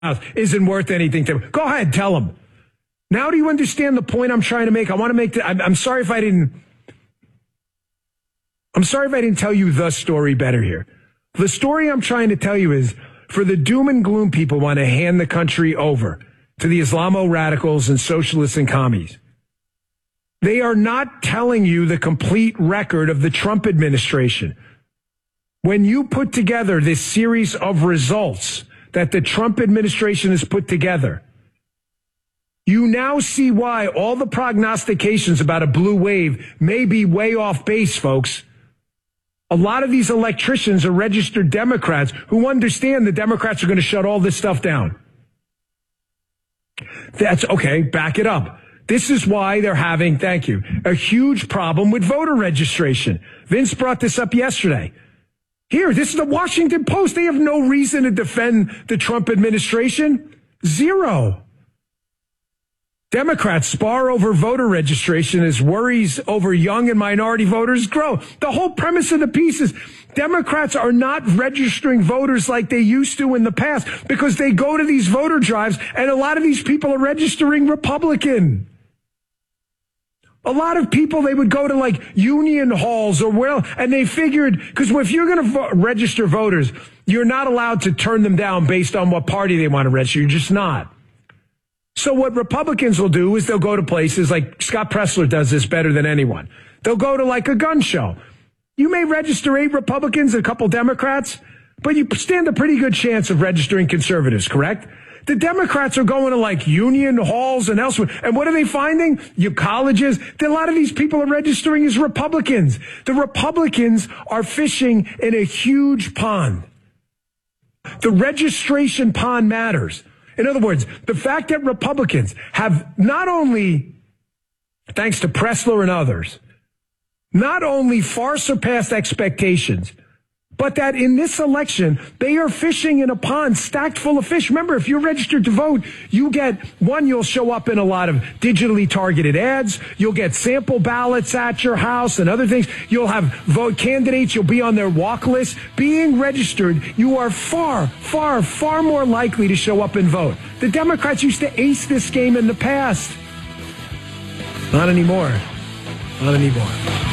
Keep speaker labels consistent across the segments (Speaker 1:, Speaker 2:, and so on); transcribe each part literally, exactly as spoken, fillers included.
Speaker 1: isn't worth anything to him. Go ahead, tell him. Now do you understand the point I'm trying to make? I want to make the, I'm, I'm sorry if I didn't, I'm sorry if I didn't tell you the story better here. The story I'm trying to tell you is for the doom and gloom people want to hand the country over to the Islamo radicals and socialists and commies. They are not telling you the complete record of the Trump administration. When you put together this series of results that the Trump administration has put together, you now see why all the prognostications about a blue wave may be way off base, folks. A lot of these electricians are registered Democrats who understand the Democrats are going to shut all this stuff down. That's okay. Back it up. This is why they're having, thank you, a huge problem with voter registration. Vince brought this up yesterday. Here, this is the Washington Post. They have no reason to defend the Trump administration. Zero. Democrats spar over voter registration as worries over young and minority voters grow. The whole premise of the piece is Democrats are not registering voters like they used to in the past because they go to these voter drives and a lot of these people are registering Republican. A lot of people, they would go to like union halls or where, and they figured, because if you're going to vo- register voters, you're not allowed to turn them down based on what party they want to register. You're just not. So what Republicans will do is they'll go to places like Scott Pressler does this better than anyone. They'll go to like a gun show. You may register eight Republicans and a couple Democrats, but you stand a pretty good chance of registering conservatives, correct? The Democrats are going to like union halls and elsewhere. And what are they finding? You colleges. A lot of these people are registering as Republicans. The Republicans are fishing in a huge pond. The registration pond matters. In other words, the fact that Republicans have not only, thanks to Pressler and others, not only far surpassed expectations, but that in this election, they are fishing in a pond stacked full of fish. Remember, if you're registered to vote, you get, one, you'll show up in a lot of digitally targeted ads. You'll get sample ballots at your house and other things. You'll have vote candidates. You'll be on their walk list. Being registered, you are far, far, far more likely to show up and vote. The Democrats used to ace this game in the past. Not anymore. Not anymore.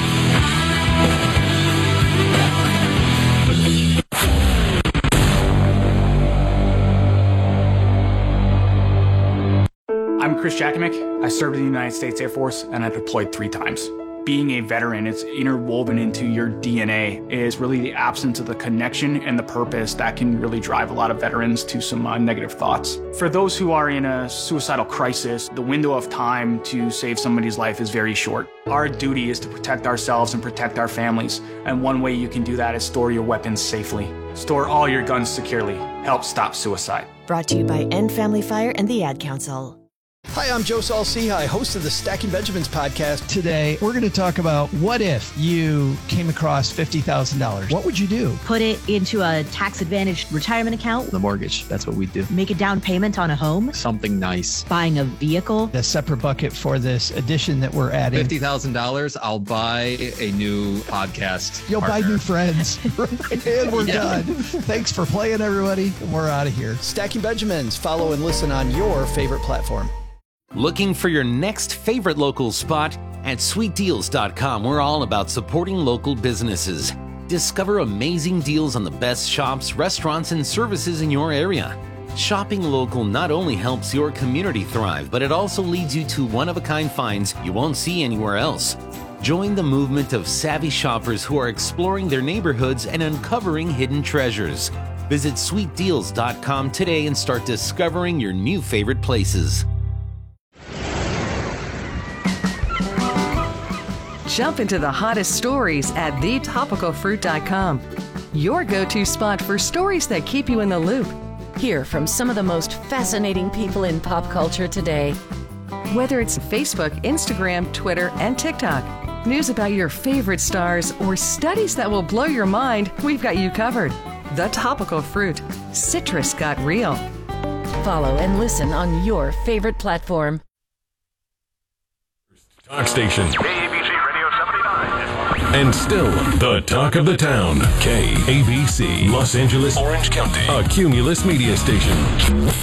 Speaker 2: I'm Chris Jakimick. I served in the United States Air Force and I deployed three times. Being a veteran, it's interwoven into your D N A, is really the absence of the connection and the purpose that can really drive a lot of veterans to some uh, negative thoughts. For those who are in a suicidal crisis, the window of time to save somebody's life is very short. Our duty is to protect ourselves and protect our families, and one way you can do that is store your weapons safely. Store all your guns securely. Help stop suicide.
Speaker 3: Brought to you by End Family Fire and the Ad Council.
Speaker 4: Hi, I'm Joe Saul-Sehy, host of the Stacking Benjamins podcast.
Speaker 5: Today, we're going to talk about what if you came across fifty thousand dollars? What would you do?
Speaker 6: Put it into a tax-advantaged retirement account.
Speaker 7: The mortgage, that's what we do.
Speaker 6: Make a down payment on a home.
Speaker 7: Something nice.
Speaker 6: Buying a vehicle.
Speaker 5: A separate bucket for this addition that we're adding.
Speaker 7: fifty thousand dollars, I'll buy a new podcast
Speaker 5: You'll
Speaker 7: partner.
Speaker 5: buy new friends. And we're
Speaker 7: Yeah.
Speaker 5: done. Thanks for playing, everybody. And we're out of here.
Speaker 4: Stacking Benjamins. Follow and listen on your favorite platform.
Speaker 8: Looking for your next favorite local spot? At sweet deals dot com, we're all about supporting local businesses. Discover amazing deals on the best shops, restaurants, and services in your area. Shopping local not only helps your community thrive, but it also leads you to one-of-a-kind finds you won't see anywhere else. Join the movement of savvy shoppers who are exploring their neighborhoods and uncovering hidden treasures. Visit sweet deals dot com today and start discovering your new favorite places.
Speaker 9: Jump into the hottest stories at the topical fruit dot com. Your go-to spot for stories that keep you in the loop.
Speaker 3: Hear from some of the most fascinating people in pop culture today.
Speaker 9: Whether it's Facebook, Instagram, Twitter, and TikTok, news about your favorite stars, or studies that will blow your mind, we've got you covered. The Topical Fruit. Citrus got real.
Speaker 3: Follow and listen on your favorite platform.
Speaker 10: Talk station. K A B C Radio seventy-nine. And still the talk of the town. K A B C, Los Angeles, Orange County. A Cumulus media station.